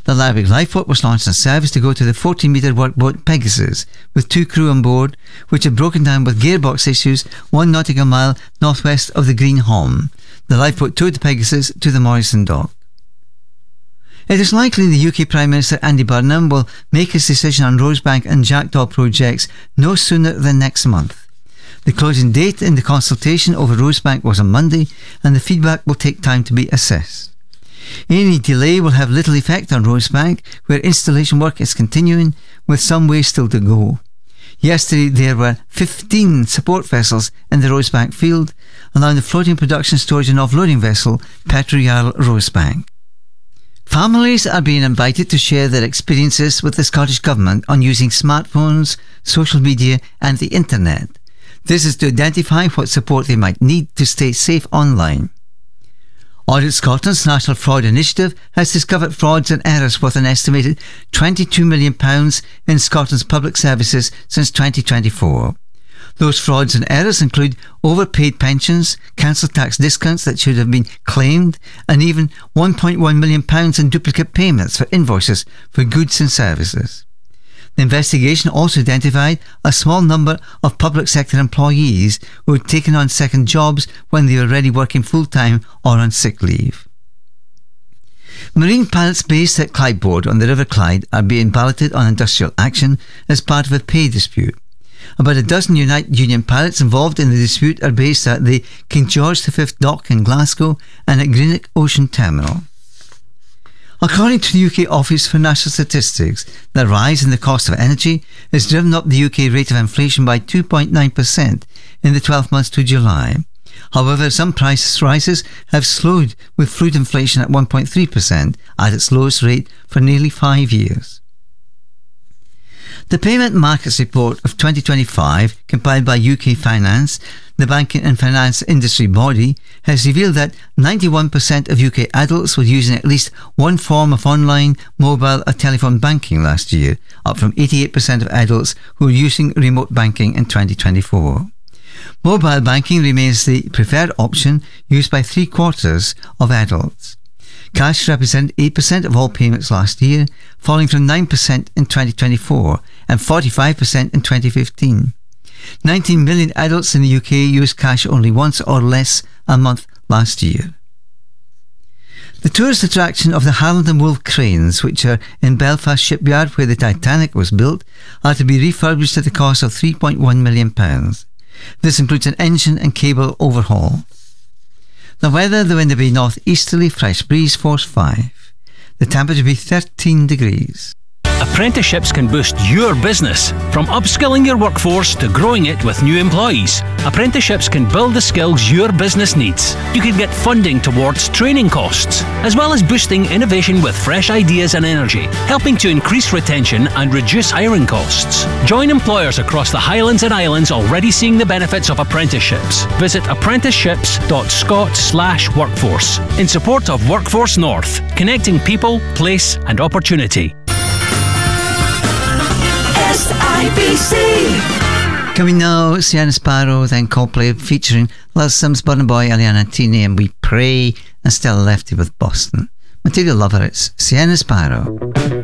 The Lerwick Lifeboat was launched on service to go to the 14-metre workboat Pegasus, with 2 crew on board, which had broken down with gearbox issues 1 nautical mile northwest of the Green Holm. The lifeboat towed the Pegasus to the Morrison dock. It is likely the UK Prime Minister Andy Burnham will make his decision on Rosebank and Jackdaw projects no sooner than next month. The closing date in the consultation over Rosebank was on Monday, and the feedback will take time to be assessed. Any delay will have little effect on Rosebank, where installation work is continuing, with some way still to go. Yesterday there were 15 support vessels in the Rosebank field, allowing the floating production, storage and offloading vessel Petrojarl Rosebank. Families are being invited to share their experiences with the Scottish Government on using smartphones, social media and the internet. This is to identify what support they might need to stay safe online. Audit Scotland's National Fraud Initiative has discovered frauds and errors worth an estimated £22 million in Scotland's public services since 2024. Those frauds and errors include overpaid pensions, council tax discounts that should have been claimed, and even £1.1 million in duplicate payments for invoices for goods and services. The investigation also identified a small number of public sector employees who had taken on second jobs when they were already working full-time or on sick leave. Marine pilots based at Clydeboard on the River Clyde are being balloted on industrial action as part of a pay dispute. About a dozen United Union pilots involved in the dispute are based at the King George V dock in Glasgow and at Greenock Ocean Terminal. According to the UK Office for National Statistics, the rise in the cost of energy has driven up the UK rate of inflation by 2.9% in the 12 months to July. However, some price rises have slowed, with food inflation at 1.3% at its lowest rate for nearly 5 years. The Payment Markets Report of 2025, compiled by UK Finance, the banking and finance industry body, has revealed that 91% of UK adults were using at least one form of online, mobile or telephone banking last year, up from 88% of adults who were using remote banking in 2024. Mobile banking remains the preferred option used by 3/4 of adults. Cash represented 8% of all payments last year, falling from 9% in 2024 and 45% in 2015. 19 million adults in the UK used cash only once or less a month last year. The tourist attraction of the Harland and Wolff cranes, which are in Belfast shipyard where the Titanic was built, are to be refurbished at the cost of £3.1 million. This includes an engine and cable overhaul. The weather, the wind will be north-easterly, fresh breeze, force 5. The temperature will be 13 degrees. Apprenticeships can boost your business. From upskilling your workforce to growing it with new employees, apprenticeships can build the skills your business needs. You can get funding towards training costs, as well as boosting innovation with fresh ideas and energy, helping to increase retention and reduce hiring costs. Join employers across the Highlands and Islands already seeing the benefits of apprenticeships. Visit apprenticeships.scot/workforce in support of Workforce North, connecting people, place and opportunity. SIBC. Coming now, Sienna Sparrow, then Coldplay featuring Les Sims, Burna Boy, Aliana Tini, and We Pray, and Stella Lefty with Boston. Material Lover, it's Sienna Sparrow.